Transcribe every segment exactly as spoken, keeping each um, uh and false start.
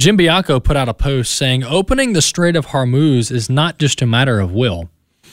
Jim Bianco put out a post saying, opening the Strait of Hormuz is not just a matter of will.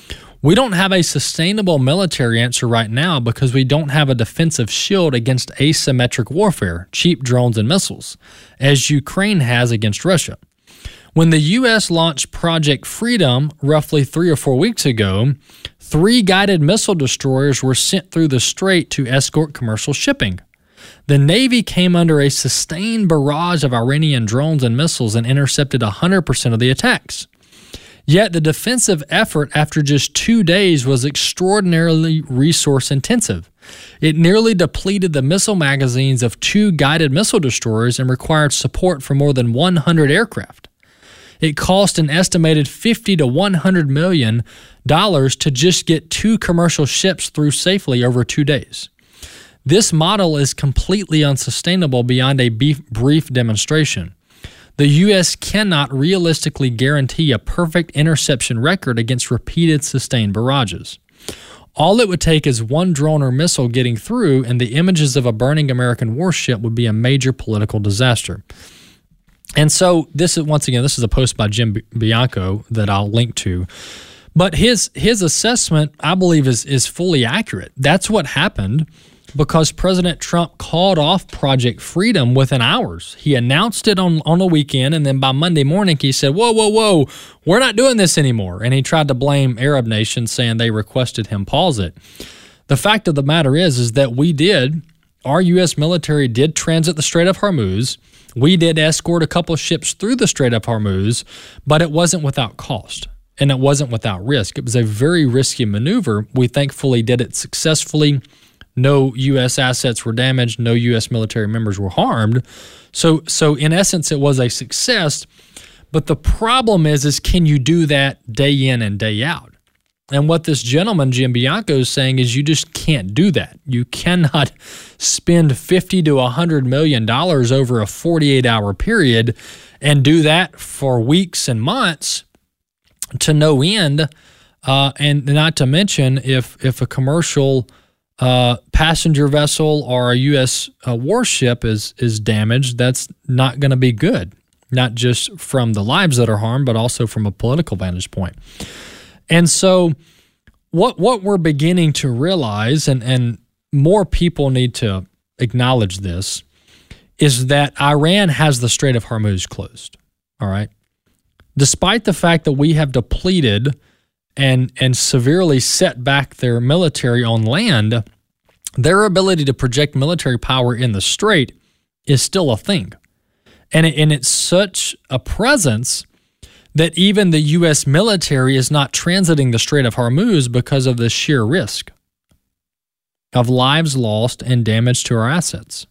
We don't have a sustainable military answer right now because we don't have a defensive shield against asymmetric warfare, cheap drones and missiles, as Ukraine has against Russia. When the U S launched Project Freedom roughly three or four weeks ago, three guided missile destroyers were sent through the strait to escort commercial shipping. The Navy came under a sustained barrage of Iranian drones and missiles and intercepted one hundred percent of the attacks. Yet the defensive effort after just two days was extraordinarily resource-intensive. It nearly depleted the missile magazines of two guided missile destroyers and required support for more than one hundred aircraft. It cost an estimated fifty to one hundred million dollars to just get two commercial ships through safely over two days. This model is completely unsustainable beyond a brief demonstration. The U S cannot realistically guarantee a perfect interception record against repeated sustained barrages. All it would take is one drone or missile getting through, and the images of a burning American warship would be a major political disaster. And so this is, once again, this is a post by Jim Bianco that I'll link to. But his his assessment, I believe, is is fully accurate. That's what happened because President Trump called off Project Freedom within hours. He announced it on, on the weekend, and then by Monday morning he said, whoa, whoa, whoa, we're not doing this anymore. And he tried to blame Arab nations, saying they requested him pause it. The fact of the matter is, is that we did, our U S military did transit the Strait of Hormuz. We did escort a couple ships through the Strait of Hormuz, but it wasn't without cost. And it wasn't without risk. It was a very risky maneuver. We thankfully did it successfully. No U S assets were damaged. No U S military members were harmed. So, so in essence, it was a success. But the problem is, is can you do that day in and day out? And what this gentleman, Jim Bianco, is saying is you just can't do that. You cannot spend fifty to one hundred million dollars over a forty-eight hour period and do that for weeks and months to no end. Uh, and not to mention if if a commercial uh, passenger vessel or a U S uh, warship is is damaged, that's not going to be good, not just from the lives that are harmed, but also from a political vantage point. And so what what we're beginning to realize, and, and more people need to acknowledge this, is that Iran has the Strait of Hormuz closed, all right? Despite the fact that we have depleted and and severely set back their military on land, their ability to project military power in the strait is still a thing. And, it, and it's such a presence that even the U S military is not transiting the Strait of Hormuz because of the sheer risk of lives lost and damage to our assets.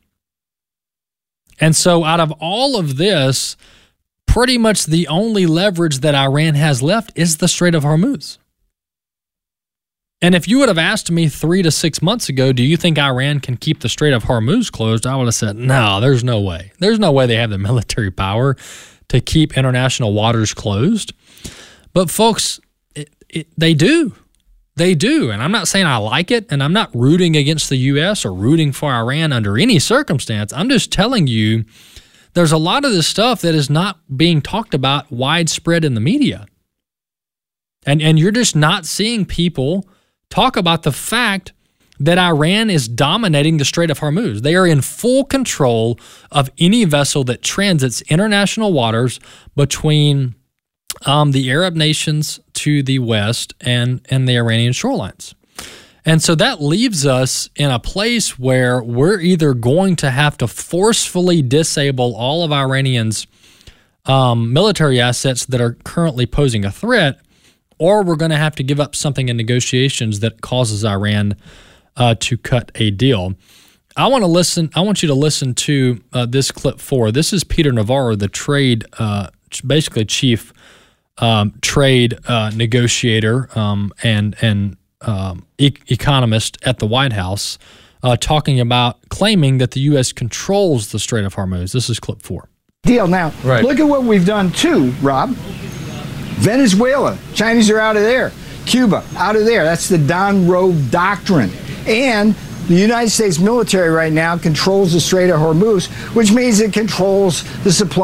And so out of all of this, pretty much the only leverage that Iran has left is the Strait of Hormuz. And if you would have asked me three to six months ago, do you think Iran can keep the Strait of Hormuz closed? I would have said, no, there's no way. There's no way they have the military power to keep international waters closed. But folks, it, it, they do. They do. And I'm not saying I like it, and I'm not rooting against the U S or rooting for Iran under any circumstance. I'm just telling you, there's a lot of this stuff that is not being talked about widespread in the media. And, and you're just not seeing people talk about the fact that Iran is dominating the Strait of Hormuz. They are in full control of any vessel that transits international waters between um, the Arab nations to the west and, and the Iranian shorelines. And so that leaves us in a place where we're either going to have to forcefully disable all of Iranians' um, military assets that are currently posing a threat, or we're going to have to give up something in negotiations that causes Iran uh, to cut a deal. I want to listen. I want you to listen to uh, this clip four. This is Peter Navarro, the trade, uh, basically chief um, trade uh, negotiator um, and and um, e- economist at the White House, uh, talking about claiming that the U S controls the Strait of Hormuz. This is clip four. Deal now. Right. Look at what we've done too, Rob. Venezuela, Chinese are out of there. Cuba, out of there. That's the Don Rove Doctrine. And the United States military right now controls the Strait of Hormuz, which means it controls the supply